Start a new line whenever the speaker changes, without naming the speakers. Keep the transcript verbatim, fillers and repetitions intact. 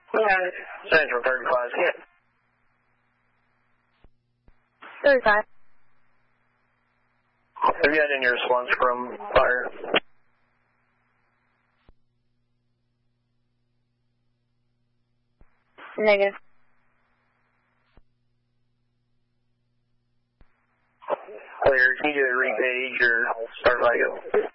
Central thirty-five, yeah.
thirty-five.
Have you had any response from fire?
Negative.
Clear. Can you do a repage or start back up?